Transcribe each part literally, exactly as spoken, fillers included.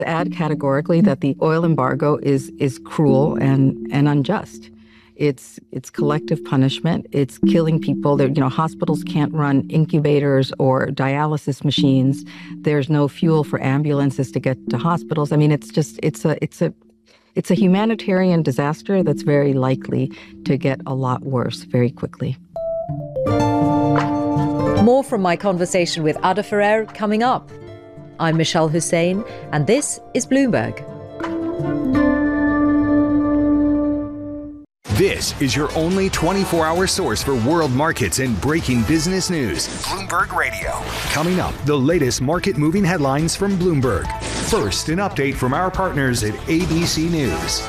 add categorically that the oil embargo is is cruel and, and unjust. It's it's collective punishment. It's killing people. There, you know, hospitals can't run incubators or dialysis machines. There's no fuel for ambulances to get to hospitals. I mean, it's just it's a it's a it's a humanitarian disaster that's very likely to get a lot worse very quickly. More from my conversation with Ada Ferrer coming up. I'm Michelle Hussein, and this is Bloomberg. This is your only twenty-four hour source for world markets and breaking business news. Bloomberg Radio. Coming up, the latest market-moving headlines from Bloomberg. First, an update from our partners at A B C News.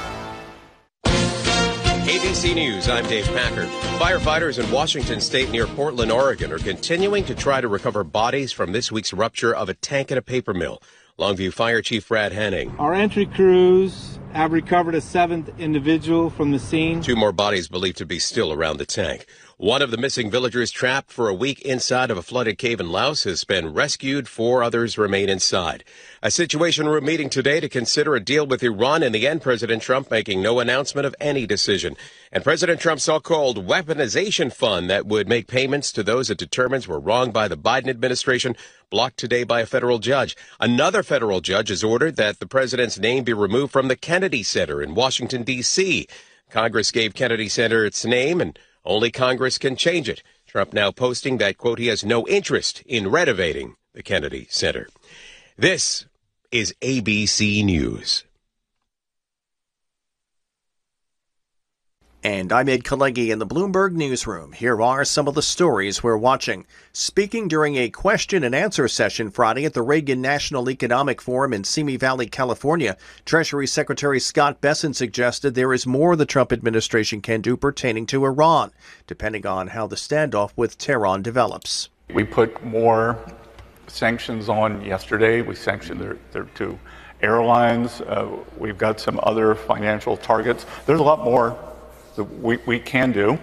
A B C News, I'm Dave Packard. Firefighters in Washington State near Portland, Oregon are continuing to try to recover bodies from this week's rupture of a tank at a paper mill. Longview Fire Chief Brad Henning. Our entry crews have recovered a seventh individual from the scene. Two more bodies believed to be still around the tank. One of the missing villagers trapped for a week inside of a flooded cave in Laos has been rescued. Four others remain inside. A Situation Room meeting today to consider a deal with Iran. In the end, President Trump making no announcement of any decision. And President Trump's so-called weaponization fund that would make payments to those it determines were wronged by the Biden administration blocked today by a federal judge. Another federal judge has ordered that the president's name be removed from the Kennedy Center in Washington, D C Congress gave Kennedy Center its name, and only Congress can change it. Trump now posting that, quote, he has no interest in renovating the Kennedy Center. This is A B C News. And I'm Ed Kalegi in the Bloomberg Newsroom. Here are some of the stories we're watching. Speaking during a question and answer session Friday at the Reagan National Economic Forum in Simi Valley, California, Treasury Secretary Scott Bessent suggested there is more the Trump administration can do pertaining to Iran, depending on how the standoff with Tehran develops. We put more sanctions on yesterday. We sanctioned their, their two airlines. Uh, we've got some other financial targets. There's a lot more that we, we can do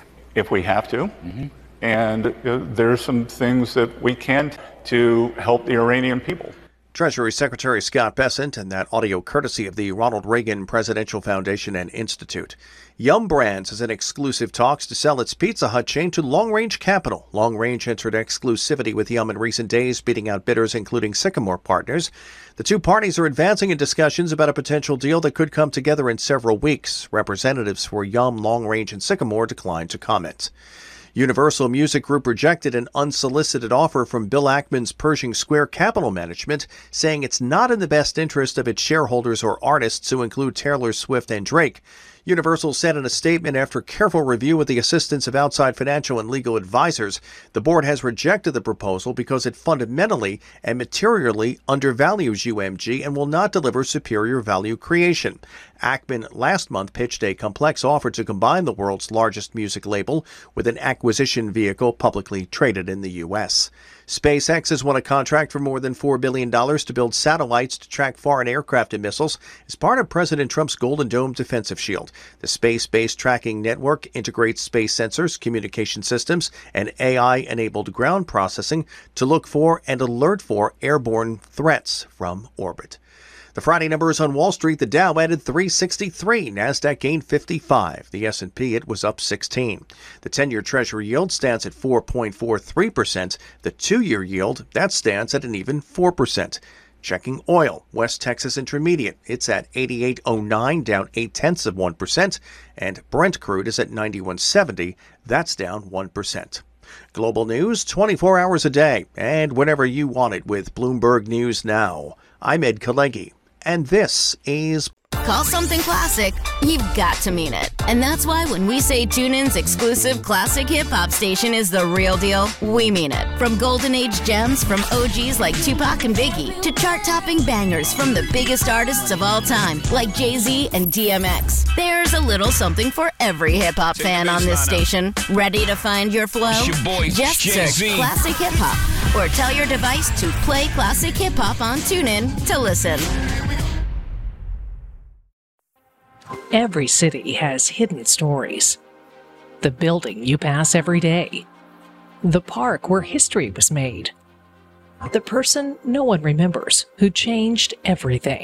if we have to. Mm-hmm. And uh, there's some things that we can to help the Iranian people. Treasury Secretary Scott Bessent, and that audio courtesy of the Ronald Reagan Presidential Foundation and Institute. Yum Brands is in exclusive talks to sell its Pizza Hut chain to Long Range Capital. Long Range entered exclusivity with Yum in recent days, beating out bidders including Sycamore Partners. The two parties are advancing in discussions about a potential deal that could come together in several weeks. Representatives for Yum, Long Range, and Sycamore declined to comment. Universal Music Group rejected an unsolicited offer from Bill Ackman's Pershing Square Capital Management, saying it's not in the best interest of its shareholders or artists, who include Taylor Swift and Drake. Universal said in a statement, after careful review with the assistance of outside financial and legal advisors, the board has rejected the proposal because it fundamentally and materially undervalues U M G and will not deliver superior value creation. Ackman last month pitched a complex offer to combine the world's largest music label with an acquisition vehicle publicly traded in the U S. SpaceX has won a contract for more than four billion dollars to build satellites to track foreign aircraft and missiles as part of President Trump's Golden Dome defensive shield. The space-based tracking network integrates space sensors, communication systems, and A I-enabled ground processing to look for and alert for airborne threats from orbit. The Friday numbers on Wall Street: the Dow added three sixty-three, NASDAQ gained fifty-five, the S and P, it was up sixteen. The ten-year Treasury yield stands at four point four three percent. The two-year yield, that stands at an even four percent. Checking oil, West Texas Intermediate, it's at eighty-eight oh nine, down eight tenths of one percent, and Brent crude is at ninety-one seventy, that's down one percent. Global news twenty-four hours a day, and whenever you want it with Bloomberg News Now. I'm Ed Kalegi, and this is... Call something classic, you've got to mean it. And that's why when we say TuneIn's exclusive classic hip-hop station is the real deal, we mean it. From golden age gems from O Gs like Tupac and Biggie to chart-topping bangers from the biggest artists of all time like Jay-Z and D M X. There's a little something for every hip-hop fan on this station. Ready to find your flow? Your boy, Just Jay-Z. search Classic Hip Hop or tell your device to play Classic Hip Hop on TuneIn to listen. Every city has hidden stories. The building you pass every day. The park where history was made. The person no one remembers who changed everything.